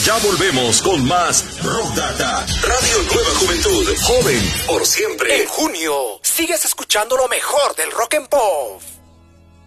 Ya volvemos con más Rock Data, Radio Nueva Juventud, joven por siempre. En junio, sigues escuchando lo mejor del rock and pop.